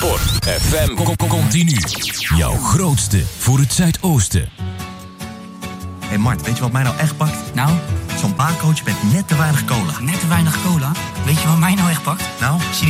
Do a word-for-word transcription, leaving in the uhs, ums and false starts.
Sport F M. Continu. Jouw grootste voor het Zuidoosten. Hé hey Mart, weet je wat mij nou echt pakt? Nou? Zo'n baarcoach met net te weinig cola. Net te weinig cola? Weet je wat mij nou echt pakt? Nou?